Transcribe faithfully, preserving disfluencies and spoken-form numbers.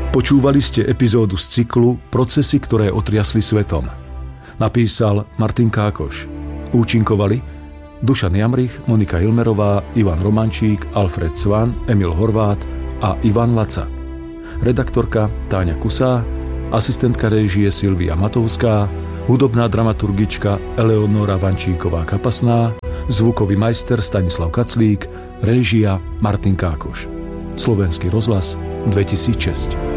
Počúvali ste epizódu z cyklu Procesy, ktoré otriasli svetom. Napísal Martin Kákoš. Účinkovali Dušan Jamrich, Monika Hilmerová, Ivan Romančík, Alfred Cvan, Emil Horvát a Ivan Laca. Redaktorka Táňa Kusá, asistentka réžie Silvia Matovská, hudobná dramaturgička Eleonora Vančíková-Kapasná, zvukový majster Stanislav Kaclík, réžia Martin Kákoš. Slovenský rozhlas dvetisícšesť.